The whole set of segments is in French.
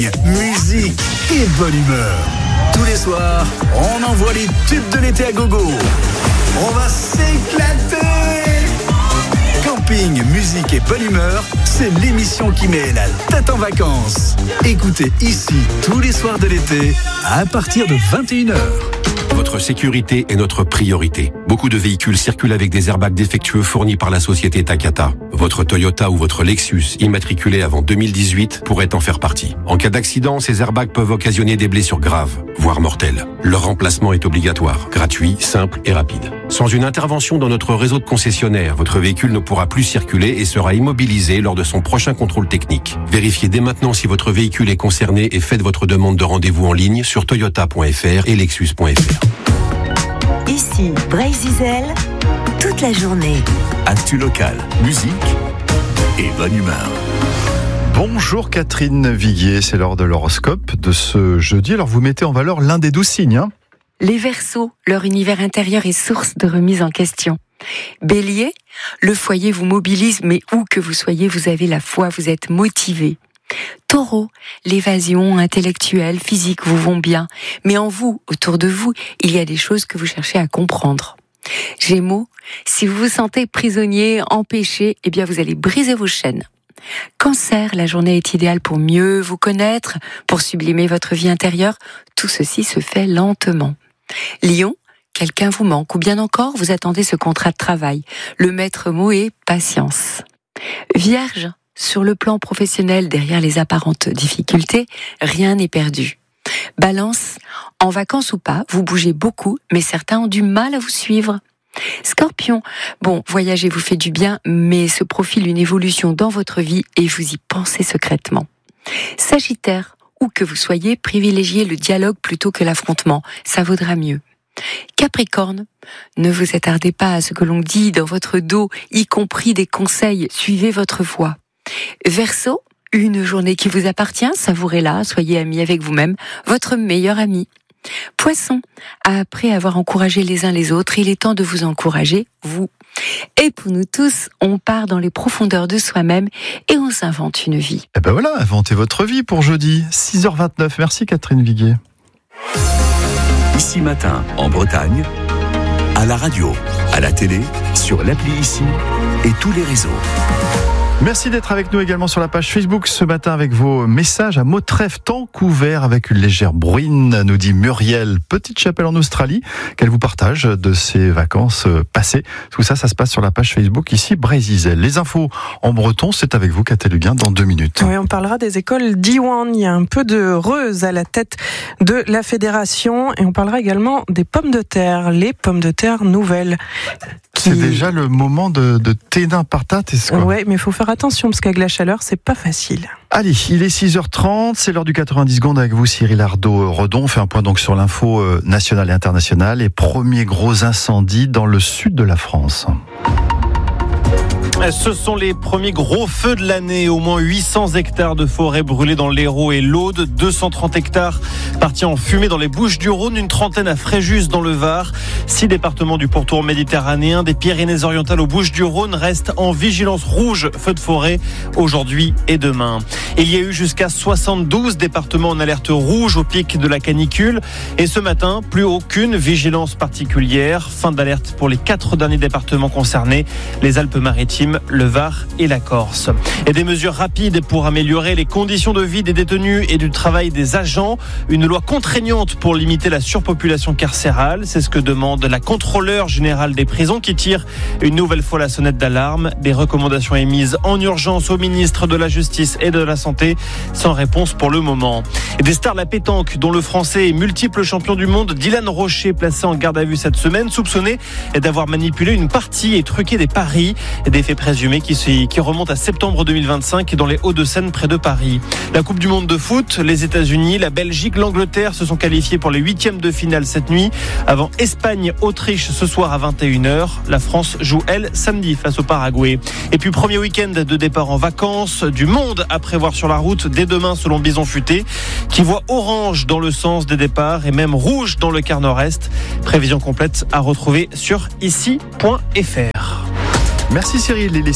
musique et bonne humeur. Tous les soirs, on envoie les tubes de l'été à gogo. On va s'éclater. Camping, musique et bonne humeur, c'est l'émission qui met la tête en vacances. Écoutez ici tous les soirs de l'été à partir de 21h. Votre sécurité est notre priorité. Beaucoup de véhicules circulent avec des airbags défectueux fournis par la société Takata. Votre Toyota ou votre Lexus, immatriculé avant 2018, pourrait en faire partie. En cas d'accident, ces airbags peuvent occasionner des blessures graves, voire mortelles. Leur remplacement est obligatoire, gratuit, simple et rapide. Sans une intervention dans notre réseau de concessionnaires, votre véhicule ne pourra plus circuler et sera immobilisé lors de son prochain contrôle technique. Vérifiez dès maintenant si votre véhicule est concerné et faites votre demande de rendez-vous en ligne sur toyota.fr et lexus.fr. Ici, Brésil, toute la journée. Actu local, musique et bonne humeur. Bonjour Catherine Viguier, c'est l'heure de l'horoscope de ce jeudi. Alors vous mettez en valeur l'un des 12 signes. Les Verseaux, leur univers intérieur est source de remise en question. Bélier, le foyer vous mobilise, mais où que vous soyez, vous avez la foi, vous êtes motivé. Taureau, l'évasion intellectuelle, physique vous vont bien, mais en vous, autour de vous, il y a des choses que vous cherchez à comprendre. Gémeaux, si vous vous sentez prisonnier, empêché, eh bien vous allez briser vos chaînes. Cancer, la journée est idéale pour mieux vous connaître, pour sublimer votre vie intérieure. Tout ceci se fait lentement. Lion, quelqu'un vous manque, ou bien encore, vous attendez ce contrat de travail. Le maître mot est patience. Vierge, sur le plan professionnel, derrière les apparentes difficultés, rien n'est perdu. Balance, en vacances ou pas, vous bougez beaucoup, mais certains ont du mal à vous suivre. Scorpion, bon, voyager vous fait du bien, mais se profile une évolution dans votre vie et vous y pensez secrètement. Sagittaire, où que vous soyez, privilégiez le dialogue plutôt que l'affrontement, ça vaudra mieux. Capricorne, ne vous attardez pas à ce que l'on dit dans votre dos, y compris des conseils, suivez votre voix. Verseau, une journée qui vous appartient, savourez-la, soyez amis avec vous-même, votre meilleur ami. Poisson, après avoir encouragé les uns les autres, il est temps de vous encourager, vous. Et pour nous tous, on part dans les profondeurs de soi-même et on s'invente une vie. Et ben voilà, inventez votre vie pour jeudi, 6h29. Merci Catherine Viguier. Ici matin, en Bretagne, à la radio, à la télé, sur l'appli Ici et tous les réseaux. Merci d'être avec nous également sur la page Facebook ce matin avec vos messages à Mautreffe, temps couvert avec une légère bruine, nous dit Muriel, petite chapelle en Australie, qu'elle vous partage de ses vacances passées. Tout ça, ça se passe sur la page Facebook ici, Brésil. Les infos en breton, c'est avec vous, Catherine Luguin, dans 2 minutes. Oui, on parlera des écoles d'Iwan. Il y a un peu de Reuse à la tête de la fédération et on parlera également des pommes de terre, les pommes de terre nouvelles. C'est déjà le moment de Ténin partate, est-ce quoi ? Oui, mais il faut faire attention parce qu'avec la chaleur, c'est pas facile. Allez, il est 6h30, c'est l'heure du 90 secondes avec vous, Cyril Ardo-Redon. On fait un point donc sur l'info nationale et internationale. Et premier gros incendie dans le sud de la France. Ce sont les premiers gros feux de l'année. Au moins 800 hectares de forêt brûlés dans l'Hérault et l'Aude, 230 hectares partis en fumée dans les Bouches-du-Rhône, une trentaine à Fréjus dans le Var. 6 départements du pourtour méditerranéen, des Pyrénées-Orientales aux Bouches-du-Rhône restent en vigilance rouge feu de forêt aujourd'hui et demain. Il y a eu jusqu'à 72 départements en alerte rouge au pic de la canicule. Et ce matin, plus aucune vigilance particulière. Fin d'alerte pour les 4 derniers départements concernés, les Alpes-Maritimes, le Var et la Corse. Et des mesures rapides pour améliorer les conditions de vie des détenus et du travail des agents. Une loi contraignante pour limiter la surpopulation carcérale. C'est ce que demande la contrôleure générale des prisons qui tire une nouvelle fois la sonnette d'alarme. Des recommandations émises en urgence au ministre de la Justice et de la Santé, sans réponse pour le moment. Et des stars de la pétanque, dont le Français et multiple champion du monde Dylan Rocher, placé en garde à vue cette semaine, soupçonné d'avoir manipulé une partie et truqué des paris. Des faits présumés qui remontent à septembre 2025 dans les Hauts-de-Seine près de Paris. La Coupe du Monde de foot, les États-Unis, la Belgique, l'Angleterre se sont qualifiés pour les 8e de finale cette nuit. Avant Espagne-Autriche ce soir à 21h. La France joue, elle, samedi face au Paraguay. Et puis premier week-end de départ en vacances, du monde à prévoir sur la route dès demain selon Bison Futé, qui voit orange dans le sens des départs et même rouge dans le quart nord-est. Prévision complète à retrouver sur ici.fr. Merci Cyril, il est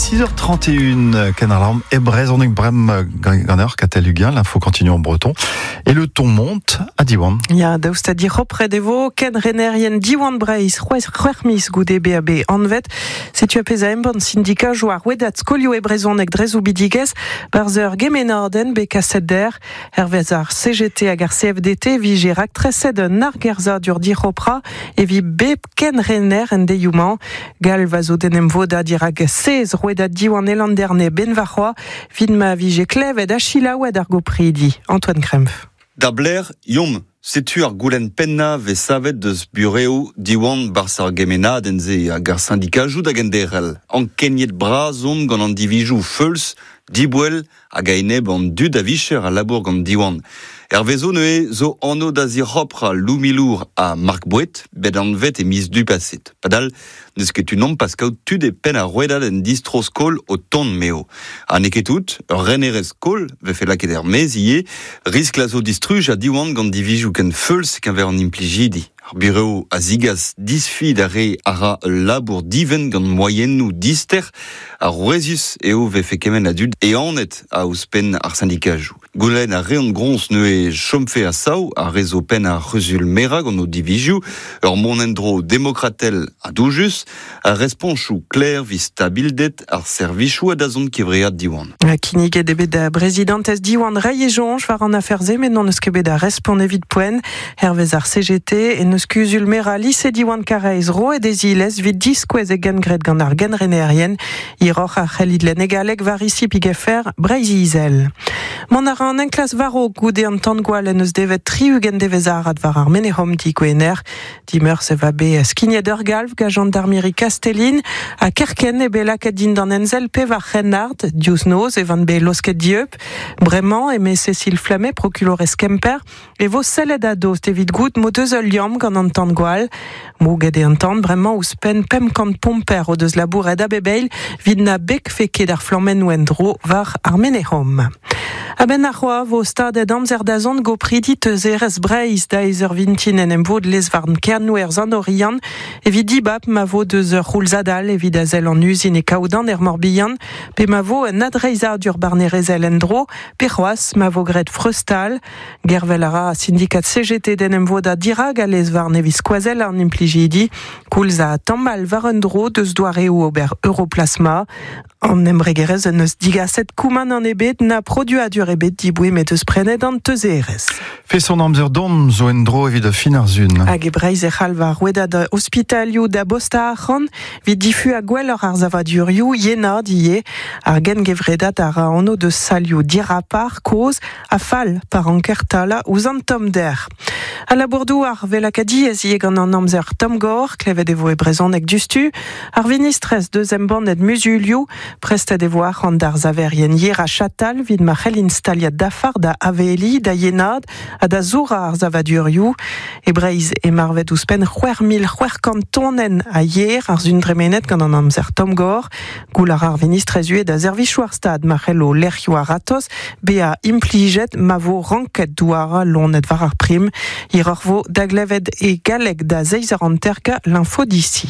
6h31, Canalarm et Brezonnek Brem Ganner, Cataluguin, l'info continue en breton. Et le ton monte à Diwan. Ja, daoust di hopre devo, ken renerien Diwan Breiz, c'hwermis goude BAB anvet, setu apesa emban syndika joar wedat skolio e Brezonnek drezou bidigez, barzer gemenarden be kasset hervezar CGT hag ar CFDT vige raktresed nar gerza dur di hopra, e vi bep ken rener en deiouman, gal vazo denem voda dir hag 16 rouedat diwan elanderne benvaroa, vid ma vige klevet achila oued ar gopridi. Antoine Krempf. Dabler, yom, setu ar goulen penna ve savet deus bureo diwan barsar gemena denze hag ar syndikajou da genderel. An kenyet braz on gant an divijou feuls, dibouel hag a eneb an dud a vicher a labour gant diwan. Hervezo neue zo anno da zirhopra loumilour a Marc Bouet, bed an vet e mis du passet. Padal, neus ket tu nom pas kaut tud e pen a rouedad en distro skol o ton meo. A neketout, renerez skol, ve fe laket er mez ie, risk la zo distruj a diwan gant divijou ken feuls ken ver an implijidi. Ar bureau a zigas disfi da re ara labour diven gant moyennou dister, a rouezus eo ve fe kemen adud e anet a ouspen ar syndikajou. Goulen a reon grons neue chomfe a sao, a rezo pen a rezul mera gant o divijou, ur monendro demokratel a doujus, a responchou kler vi stabildet ar servichou a dazon kevreat diwan. A kinnig ed ebet da prezidentez diwan rei e jonj war an aferze, men non eus ket bet da respon evit poen, hervez ar CGT, en eus kuzul mera lise diwan kareiz ro e des ilez vid diskwez e gengret gant ar genrenerien, iroc'h ar c'helid len egalek var isi pigefer Breizi Izel. Mon ar an enklas varo goude an tan gwal en eus devet triugen devezarad var ar menehom di gwener, dimeur se va be skignet ur galv ga gendarmerie Castellin, a kerken e be laket din d'an enzel pe var Renard, diouz noz e van be losket dieup, bremañ e me Cécile Flamet procurores Kemper, e vo sellet a dost evit gout mo deus ul liam gant an tan gwal, mo gade an tan bremañ ouz pen pem kant pomper o deus labouret a bebeil, vid na bek feket ar flammen oendro var ar menehom. A ben ar c'hoa vo stadet amzer da zon go pridit eus erez Breiz da ezer vintin en emvod les varn kernouer zan orian, evit dibap ma vo deus ur roulzadal evit azel an usine e kaoudan er morbihan, pe ma vo en adreizar dur barnerezel endro, pe c'hoaz ma vo gret freustal, gervel ara syndikat CGT den emvod a dirag a les varn evis skoazel an implijidi, koulz a tammal var endro deus doareo ober Europlasma, an emregerez en eus digaset kouman an ebet na produ a dur ebet diboué met eus prenet an teus erez. Fait son amzer dom zo endro evit fin ar zun. Hag e Breiz e c'hall va rouedad hospitalioù da bosta ac'han, vid difu a gwell ar arzavadurioù yenad ie, ar gen gevredat ar anno de salioù dirapar koz a fall par an kertala ouz an tom der. A labourdou ar velakadi ez ie gant an amzer tom gor, klevet evo e Brezonnek dustu, ar vinistrez deus emban ed musulioù, prestet evo ac'han d'ar zaverien yer a chatal vid ma c'hell instaliat dafar da aveli, da yenad, a da zoura ar zavadurioù, e Breiz e marvet ouzpen 4.000 tonnen a yer ar zun dremenet gant an amzer tom gor, goul ar vinistrez ue da zervichou ar stad ma c'hell o lerioù ar atos, be a implijet ma vo ranket douara lonet var ar prim, ir vo da glevet e galek da zeizer an terka l'info d'ici.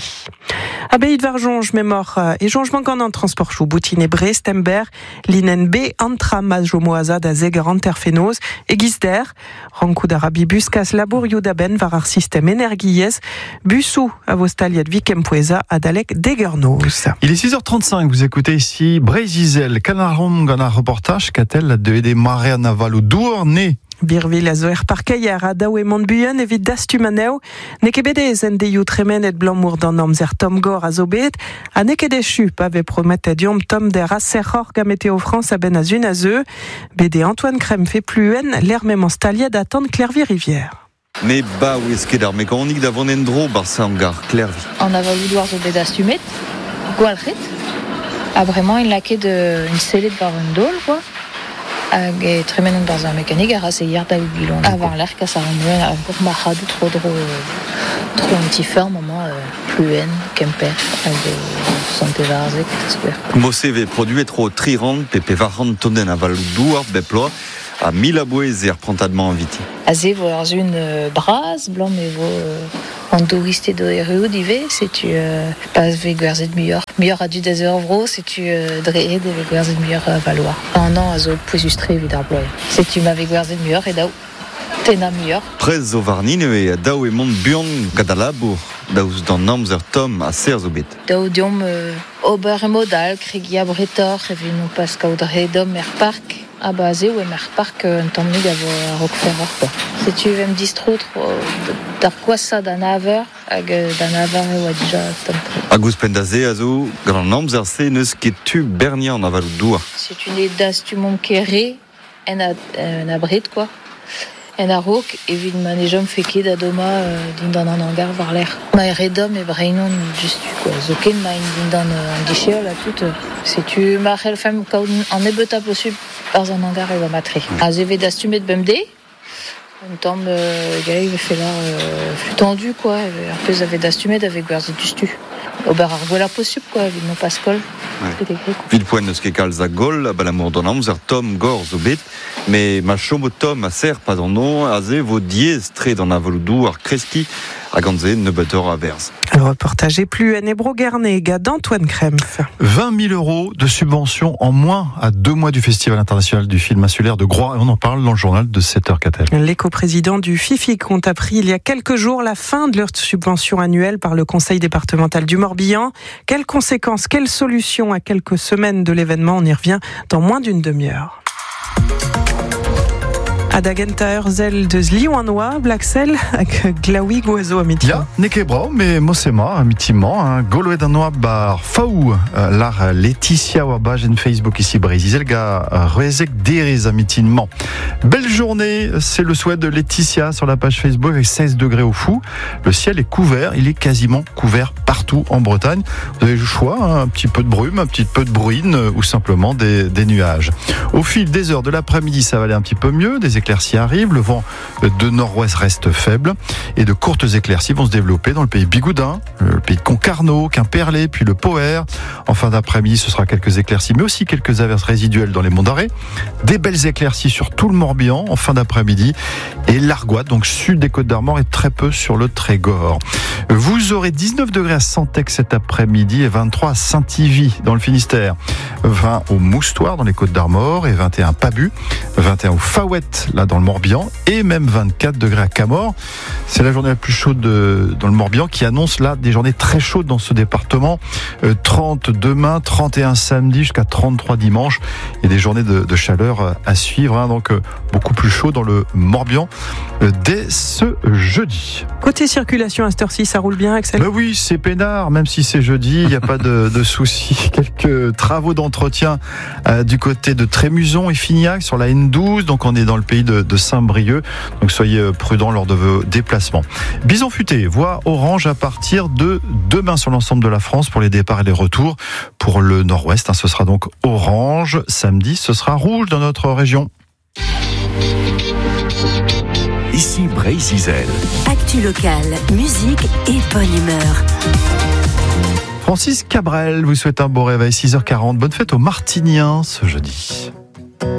A bet var jonj memor e jonjman gant an transportchou boutin e Brest ember, linen B antra maz jo moaza da zeger an terfenoz, e giz der, rankout arabi buskas labourioù da ben var ar sistem energiez, busou a vo staliet vikempoeza a dalek degernoz. Il est 6h35, vous écoutez ici Breiz Izel, Canalarm gant ar reportage katel de ede mare an aval o douarne. Birvil a zo er parkeier a daou e Montbuyen evit dastu maneo, ne ket bedez en deioù tremenet blamour d'an amzer tom gor a zo bet, a ne ket echu pa ve prometet yom tom der a serc'hor ga Météo France a ben a zun a zeu, bede Antoine Krempf e pluen l'er mem an staliet a tan Clervy-Rivière. Me ba ouez ket ar mekanik da vant endro barsa an gar Clervy. An avalou ar zo bet astumet, gwalc'het, a bremañ il laket un sellet war un dol, quoi. Hag e tremenon d'ar mekanik a raz e yard da bilon. A war l'er kas ar moen a gour marradou tro un ti feur moment pluen, kemper, hag sante varzek, skwer. Mosse ve produet tro trirand pe pe varand tonnen aval douar beploa a 1000 abouez er prantadman inviti. A ze vo ar zun braz, blanc me vo Quand touriste de Héréo d'Ivé, c'est tu pas véguerzé de meilleur à du 10 €, c'est tu dré de véguerzé de meilleur valoir. Un an à zo poisustre évidemment. C'est tu m'as véguerzé de meilleur et d'au tena meilleur. Prez o varnine e daou e mont buan gad a labour. Daouz d'an amzer tom a serz o bet. Daou diom ober e modal, kregia bretor, e vin nou pas kaoudre dom mer park. Ah bah zé ou mer park un tomnig a Roquefort quoi. C'est tu vem distro d'ar kwasa d'an aver hag d'an aver e oa déjà tom. Agus pendaze a zo gant an amzer se neus ket tu bernia an avalou douar. C'est tu ne das tu mom kere en a bret quoi. En a rok evit manejom feket a doma din dan an hangar var l'air. Ma redom e breinon just quoi. Zoken ma din dan an dicheol a tout. C'est tu ma rel fem kaout an ebeta possible par an hangar e va matre. A zeve das tu met bemde. Un temps gay il fait là plus tendu quoi. Un peu avait das tu met avec gwerz du stu. Ober ar voilà possible quoi, vin non pascol. Vid poen eus ket kalz a gol, a l'amour d'an amzer tom gorz o bet, mais ma chomo tom a ser pas an non, a ze vo diez tre d'an avalou ar kreski, a ganze ne betor a verz. Le reportage est plus en Hébro Garnet, gars d'Antoine Krempf. 20 000 € de subventions en moins à 2 mois du Festival international du film insulaire de Groix. Et on en parle dans le journal de 7h14. Les coprésidents du FIFIC ont appris il y a quelques jours la fin de leur subvention annuelle par le Conseil départemental du Morbihan. Quelles conséquences, quelles solutions à quelques semaines de l'événement? On y revient dans moins d'une demi-heure. Adagenta Urzel de Zliwanoa, Blaxel, avec Glaoui Goizo Amiti. Ja, nekebra, mais Mosema, amitimement, Goloed Anoa bar Faou, l'ar Laetitia Wabagen Facebook ici Brésil-Ga, Rezek Deriz amitimement. Belle journée, c'est le souhait de Laetitia sur la page Facebook avec 16 degrés au fou. Le ciel est couvert, il est quasiment couvert partout en Bretagne. Vous avez le choix, un petit peu de brume, un petit peu de bruine ou simplement des nuages. Au fil des heures de l'après-midi, ça va aller un petit peu mieux, des éclaircies arrivent, le vent de nord-ouest reste faible et de courtes éclaircies vont se développer dans le pays Bigoudin, le pays de Concarneau, Quimperlé, puis le Poher. En fin d'après-midi, ce sera quelques éclaircies, mais aussi quelques averses résiduelles dans les monts d'Arrée. Des belles éclaircies sur tout le Morbihan en fin d'après-midi et l'Argoat, donc sud des Côtes-d'Armor et très peu sur le Trégor. Vous aurez 19 degrés à Santec cet après-midi et 23 à Saint-Yvy dans le Finistère, 20 au Moustoir dans les Côtes-d'Armor et 21 à Pabu, 21 au Faouette là dans le Morbihan et même 24 degrés à Camor. C'est la journée la plus chaude dans le Morbihan qui annonce là des journées très chaudes dans ce département. 30 demain, 31 samedi jusqu'à 33 dimanche et des journées de chaleur à suivre, donc beaucoup plus chaud dans le Morbihan dès ce jeudi. Côté circulation à cette heure-ci, ça roule bien, Axel? Oui, c'est peinard, même si c'est jeudi, il n'y a pas de soucis. Quelques travaux d'entretien du côté de Trémuson et Fignac sur la N12, donc on est dans le pays de Saint-Brieuc, donc soyez prudents lors de vos déplacements. Bison futé, voie orange à partir de demain sur l'ensemble de la France pour les départs et les retours. Pour le nord-ouest, ce sera donc orange. Samedi, ce sera rouge dans notre région. Ici Brésil. Actu locale, musique et bonne humeur. Francis Cabrel vous souhaite un beau réveil, 6h40. Bonne fête aux Martiniens ce jeudi.